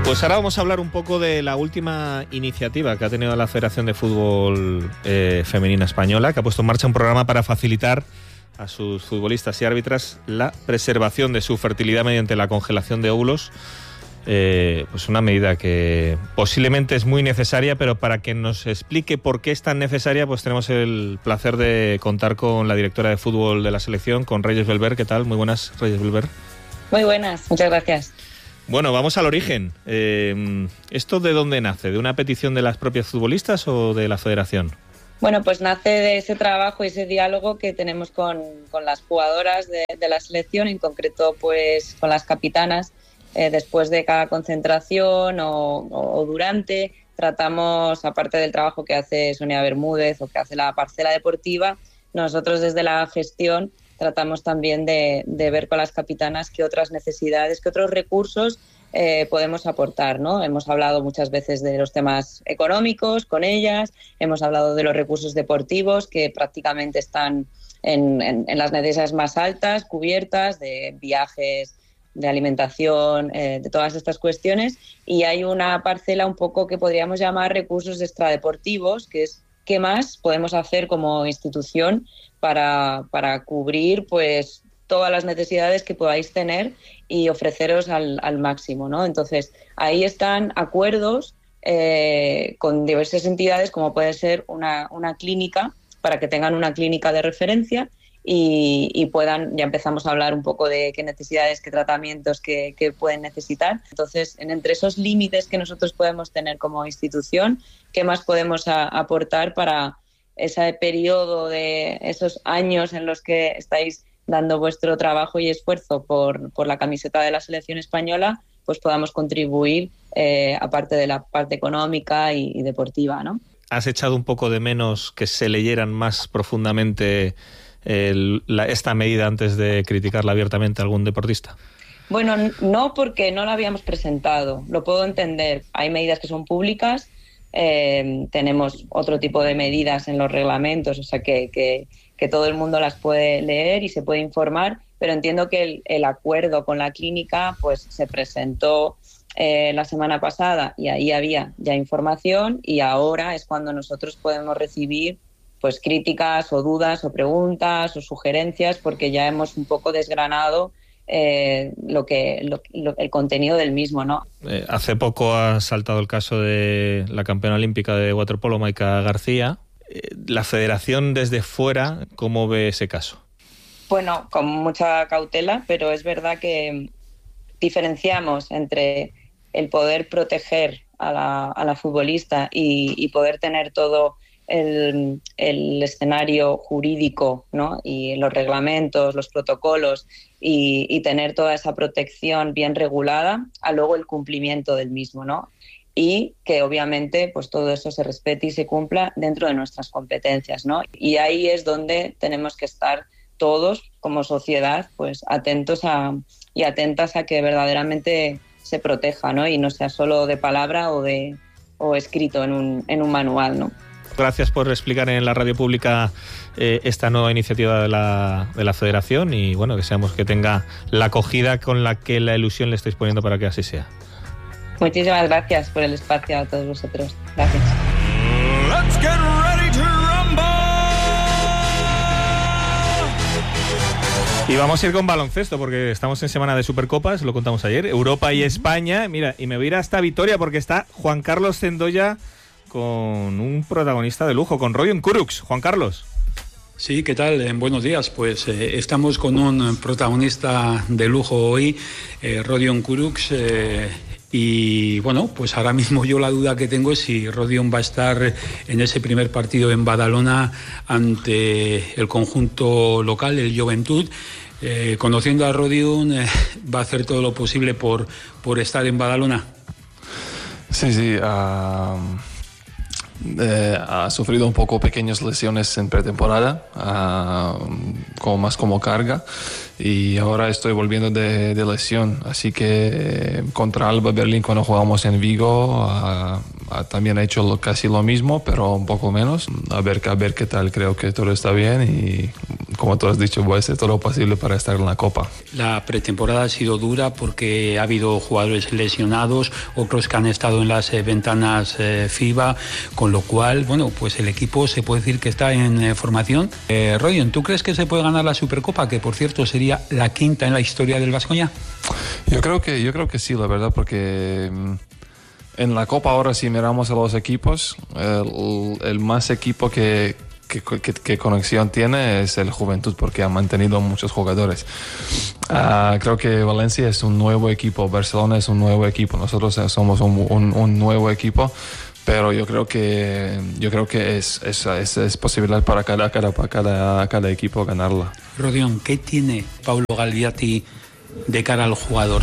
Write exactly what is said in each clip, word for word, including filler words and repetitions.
Pues ahora vamos a hablar un poco de la última iniciativa que ha tenido la Federación de Fútbol eh, Femenina Española, que ha puesto en marcha un programa para facilitar a sus futbolistas y árbitras la preservación de su fertilidad mediante la congelación de óvulos. Eh, pues una medida que posiblemente es muy necesaria, pero para que nos explique por qué es tan necesaria, pues tenemos el placer de contar con la directora de fútbol de la selección, con Reyes Belver. ¿Qué tal? Muy buenas, Reyes Belver. Muy buenas, muchas gracias. Bueno, vamos al origen. Eh, ¿Esto de dónde nace? ¿De una petición de las propias futbolistas o de la federación? Bueno, pues nace de ese trabajo y ese diálogo que tenemos con, con las jugadoras de, de la selección, en concreto pues con las capitanas. Eh, después de cada concentración o, o, o durante, tratamos, aparte del trabajo que hace Sonia Bermúdez o que hace la parcela deportiva, nosotros desde la gestión tratamos también de, de ver con las capitanas qué otras necesidades, qué otros recursos eh, podemos aportar, ¿no? Hemos hablado muchas veces de los temas económicos con ellas, hemos hablado de los recursos deportivos que prácticamente están en, en, en las necesidades más altas, cubiertas, de viajes, de alimentación, eh, de todas estas cuestiones, y hay una parcela un poco que podríamos llamar recursos extradeportivos, que es qué más podemos hacer como institución para, para cubrir pues todas las necesidades que podáis tener y ofreceros al, al máximo, ¿no? Entonces, ahí están acuerdos eh, con diversas entidades, como puede ser una, una clínica, para que tengan una clínica de referencia y, y puedan, ya empezamos a hablar un poco de qué necesidades, qué tratamientos que, que pueden necesitar. Entonces, en, entre esos límites que nosotros podemos tener como institución, ¿qué más podemos a, aportar para ese periodo de esos años en los que estáis dando vuestro trabajo y esfuerzo por, por la camiseta de la selección española, pues podamos contribuir, eh, aparte de la parte económica y, y deportiva, ¿no? ¿Has echado un poco de menos que se leyeran más profundamente el, la, esta medida antes de criticarla abiertamente a algún deportista? Bueno, no, porque no la habíamos presentado, lo puedo entender. Hay medidas que son públicas, eh, tenemos otro tipo de medidas en los reglamentos, o sea que, que, que todo el mundo las puede leer y se puede informar, pero entiendo que el, el acuerdo con la clínica pues se presentó eh, la semana pasada y ahí había ya información, y ahora es cuando nosotros podemos recibir pues críticas o dudas o preguntas o sugerencias, porque ya hemos un poco desgranado Eh, lo que lo, lo, el contenido del mismo, ¿no? Eh, hace poco ha saltado el caso de la campeona olímpica de waterpolo, Maika García. Eh, la federación desde fuera, ¿cómo ve ese caso? Bueno, con mucha cautela, pero es verdad que diferenciamos entre el poder proteger a la, a la futbolista y, y poder tener todo el, el escenario jurídico, ¿no? Y los reglamentos, los protocolos, y, y tener toda esa protección bien regulada, a luego el cumplimiento del mismo, ¿no? Y que obviamente pues todo eso se respete y se cumpla dentro de nuestras competencias, ¿no? Y ahí es donde tenemos que estar todos como sociedad pues atentos a, y atentas a que verdaderamente se proteja, ¿no? Y no sea solo de palabra o de o escrito en un, en un manual, ¿no? Gracias por explicar en la radio pública eh, esta nueva iniciativa de la, de la Federación, y bueno, deseamos que tenga la acogida con la que la ilusión le estáis poniendo para que así sea. Muchísimas gracias por el espacio a todos vosotros. Gracias. Let's get ready to rumble. Y vamos a ir con baloncesto, porque estamos en semana de Supercopas, lo contamos ayer, Europa y España. Mira, y me voy a ir hasta Vitoria porque está Juan Carlos Zendoya con un protagonista de lujo, con Rodion Kurucs. Juan Carlos. Sí, ¿qué tal? Eh, buenos días. Pues eh, estamos con un protagonista de lujo hoy, eh, Rodion Kurucs, eh, y bueno, pues ahora mismo yo la duda que tengo es si Rodion va a estar en ese primer partido en Badalona ante el conjunto local, el Joventut. Eh, conociendo a Rodion, eh, va a hacer todo lo posible por, por estar en Badalona. Sí, sí. Uh... Eh, ha sufrido un poco pequeñas lesiones en pretemporada, uh, como más como carga, y ahora estoy volviendo de, de lesión, así que eh, contra Alba Berlín cuando jugamos en Vigo uh, uh, también ha hecho lo, casi lo mismo, pero un poco menos. A ver, a ver qué tal, creo que todo está bien y como tú has dicho, voy a hacer todo lo posible para estar en la Copa. La pretemporada ha sido dura porque ha habido jugadores lesionados, otros que han estado en las eh, ventanas eh, FIBA, con lo cual, bueno, pues el equipo se puede decir que está en eh, formación. Eh, Rodion, ¿tú crees que se puede ganar la Supercopa, que por cierto sería la quinta en la historia del Baskonia? Yo creo que, yo creo que sí, la verdad, porque en la Copa ahora si miramos a los equipos, el, el más equipo que ¿Qué, qué, qué conexión tiene es el Juventud, porque ha mantenido muchos jugadores. Uh, creo que Valencia es un nuevo equipo, Barcelona es un nuevo equipo, nosotros somos un, un, un nuevo equipo, pero yo creo que yo creo que es, es, es, es posible para cada, cada, para cada, cada equipo ganarla. Rodion, ¿qué tiene Paulo Gagliardi de cara al jugador?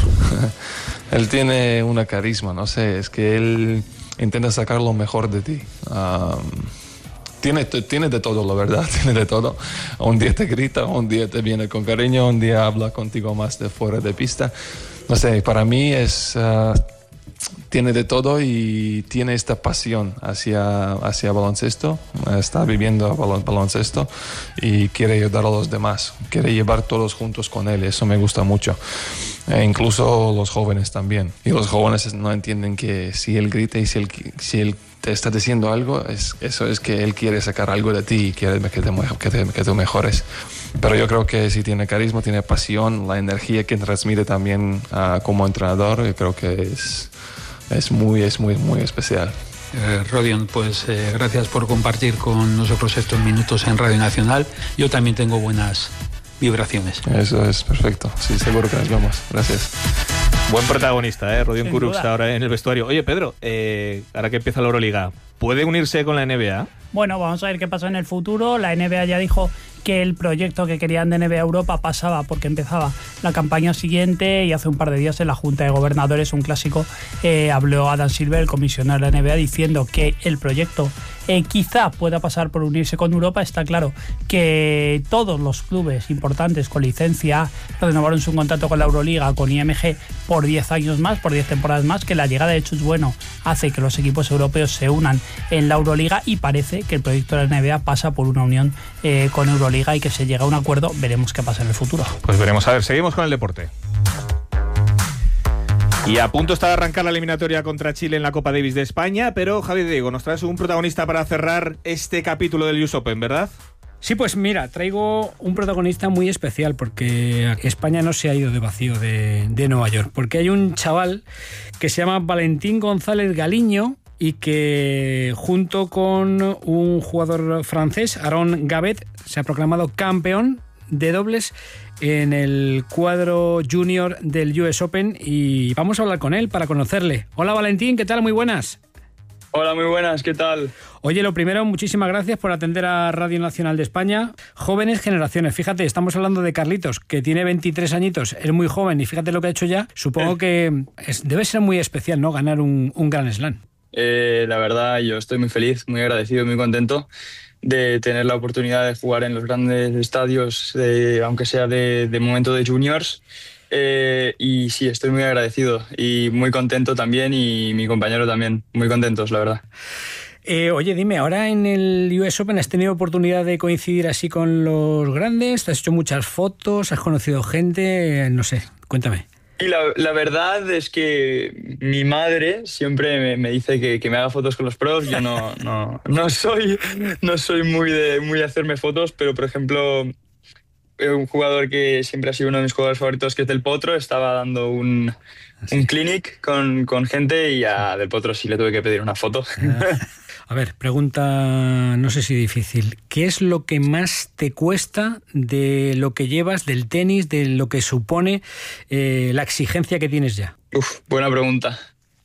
Él tiene una carisma, no sé, es que él intenta sacar lo mejor de ti. Um, Tiene, tiene de todo, la verdad, tiene de todo. Un día te grita, un día te viene con cariño, un día habla contigo más de fuera de pista. No sé, para mí es... Uh, tiene de todo y tiene esta pasión hacia, hacia baloncesto. Está viviendo balon, baloncesto y quiere ayudar a los demás. Quiere llevar todos juntos con él. Eso me gusta mucho. E incluso los jóvenes también. Y los jóvenes no entienden que si él grita y si él... Si él te está diciendo algo, es, eso es que él quiere sacar algo de ti y quiere que te, que, te, que te mejores. Pero yo creo que si tiene carisma, tiene pasión, la energía que transmite también uh, como entrenador, yo creo que es, es, muy, es muy, muy especial. Eh, Rodion, pues eh, gracias por compartir con nosotros estos minutos en Radio Nacional. Yo también tengo buenas vibraciones. Eso es perfecto, sí, seguro que nos vemos. Gracias. Buen protagonista, ¿eh? Rodion Kurucs ahora en el vestuario. Oye, Pedro, eh, ahora que empieza la Euroliga, ¿puede unirse con la N B A? Bueno, vamos a ver qué pasa en el futuro. La N B A ya dijo que el proyecto que querían de N B A Europa pasaba porque empezaba la campaña siguiente, y hace un par de días en la Junta de Gobernadores, un clásico, eh, habló Adam Silver, el comisionado de la N B A, diciendo que el proyecto eh, quizá pueda pasar por unirse con Europa. Está claro que todos los clubes importantes con licencia renovaron su contrato con la Euroliga, con I M G, por diez años más, por diez temporadas más, que la llegada de Chus Bueno hace que los equipos europeos se unan en la Euroliga, y parece que el proyecto de la N B A pasa por una unión eh, con Euroliga y que se llega a un acuerdo. Veremos qué pasa en el futuro. Pues veremos. A ver, seguimos con el deporte. Y a punto está de arrancar la eliminatoria contra Chile en la Copa Davis de España, pero Javi Diego, nos traes un protagonista para cerrar este capítulo del U S Open, ¿verdad? Sí, pues mira, traigo un protagonista muy especial, porque España no se ha ido de vacío de, de Nueva York, porque hay un chaval que se llama Valentín González Galiño, y que junto con un jugador francés, Aaron Gabet, se ha proclamado campeón de dobles en el cuadro junior del U S Open, y vamos a hablar con él para conocerle. Hola Valentín, ¿qué tal? Muy buenas. Hola, muy buenas, ¿qué tal? Oye, lo primero, muchísimas gracias por atender a Radio Nacional de España. Jóvenes generaciones, fíjate, estamos hablando de Carlitos, que tiene veintitrés añitos, es muy joven, y fíjate lo que ha hecho ya. Supongo que es, debe ser muy especial, ¿no?, ganar un, un Grand Slam. Eh, la verdad, yo estoy muy feliz, muy agradecido, muy contento de tener la oportunidad de jugar en los grandes estadios, de, aunque sea de, de momento de juniors. Eh, y sí, estoy muy agradecido y muy contento también, y mi compañero también, muy contentos, la verdad. Eh, oye, dime, ahora en el U S Open has tenido oportunidad de coincidir así con los grandes, te has hecho muchas fotos, has conocido gente, no sé, cuéntame. Y la, la verdad es que mi madre siempre me, me dice que, que me haga fotos con los pros. Yo no, no, no soy, no soy muy de, muy de hacerme fotos, pero por ejemplo, un jugador que siempre ha sido uno de mis jugadores favoritos, que es Del Potro, estaba dando un, un clinic con, con gente, y a Del Potro sí le tuve que pedir una foto. A ver, pregunta, no sé si difícil. ¿Qué es lo que más te cuesta de lo que llevas, del tenis, de lo que supone eh, la exigencia que tienes ya? Uf, buena pregunta.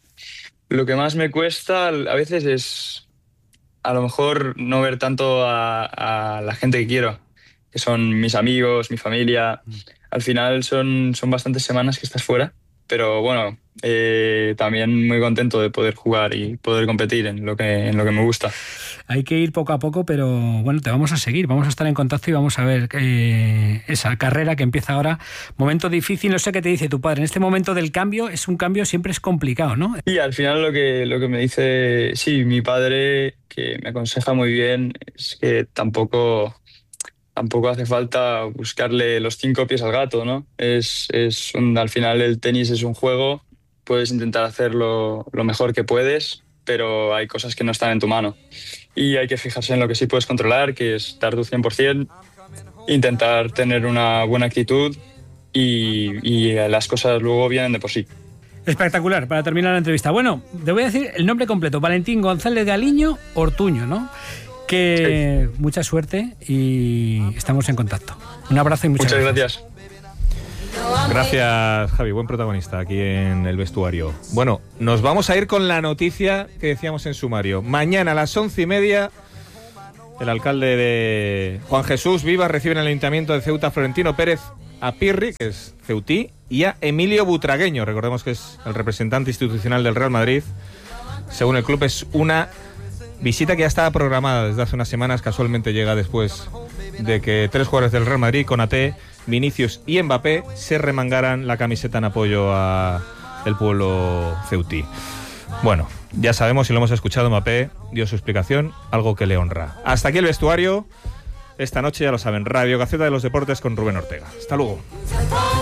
Lo que más me cuesta a veces es a lo mejor no ver tanto a, a la gente que quiero, que son mis amigos, mi familia. Al final son, son bastantes semanas que estás fuera, pero bueno, eh, también muy contento de poder jugar y poder competir en lo que, en lo que me gusta. Hay que ir poco a poco, pero bueno, te vamos a seguir, vamos a estar en contacto y vamos a ver eh, esa carrera que empieza ahora. Momento difícil, no sé qué te dice tu padre. En este momento del cambio, es un cambio, siempre es complicado, ¿no? Y al final lo que, lo que me dice, sí, mi padre, que me aconseja muy bien, es que tampoco... tampoco hace falta buscarle los cinco pies al gato, ¿no? Es, es un, al final el tenis es un juego, puedes intentar hacerlo lo mejor que puedes, pero hay cosas que no están en tu mano. Y hay que fijarse en lo que sí puedes controlar, que es dar tu cien por ciento, intentar tener una buena actitud y, y las cosas luego vienen de por sí. Espectacular, para terminar la entrevista. Bueno, te voy a decir el nombre completo, Valentín González Galiño Ortuño, ¿no? Que sí. Mucha suerte y estamos en contacto. Un abrazo y muchas, muchas gracias. gracias. Gracias, Javi, buen protagonista aquí en el vestuario. Bueno, nos vamos a ir con la noticia que decíamos en sumario. Mañana a las once y media, el alcalde de Juan Jesús Vivas recibe en el Ayuntamiento de Ceuta Florentino Pérez a Pirri, que es ceutí, y a Emilio Butragueño, recordemos que es el representante institucional del Real Madrid. Según el club, es una visita que ya estaba programada desde hace unas semanas, casualmente llega después de que tres jugadores del Real Madrid, Konaté, Vinicius y Mbappé, se remangaran la camiseta en apoyo a el pueblo ceutí. Bueno, ya sabemos y lo hemos escuchado, Mbappé dio su explicación, algo que le honra. Hasta aquí el vestuario. Esta noche, ya lo saben, Radio Gaceta de los Deportes con Rubén Ortega. Hasta luego.